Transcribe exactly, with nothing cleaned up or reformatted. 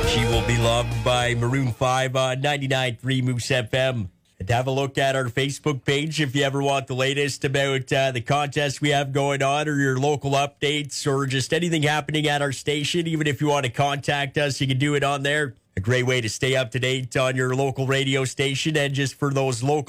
She Will Be Loved by Maroon five on ninety-nine point three Moose F M. And have a look at our Facebook page if you ever want the latest about uh, the contest we have going on or your local updates or just anything happening at our station. Even if you want to contact us, you can do it on there. A great way to stay up to date on your local radio station and just for those local